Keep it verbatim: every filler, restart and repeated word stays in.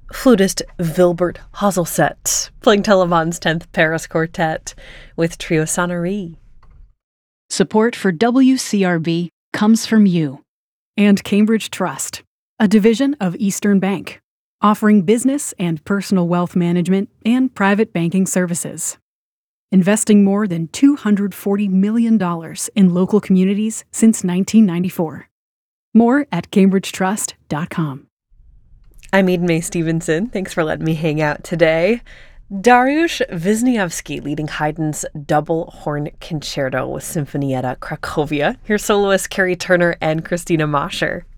flutist Wilbert Hazelset, playing Teleman's tenth Paris Quartet with Trio Sonnerie. Support for W C R B comes from you. And Cambridge Trust, a division of Eastern Bank, offering business and personal wealth management and private banking services. Investing more than two hundred forty million dollars in local communities since nineteen ninety-four. More at cambridge trust dot com. I'm Eden Mae Stevenson. Thanks for letting me hang out today. Dariusz Wisniewski leading Haydn's Double Horn Concerto with Sinfonietta Cracovia. Here's soloists Carrie Turner and Christina Mosher.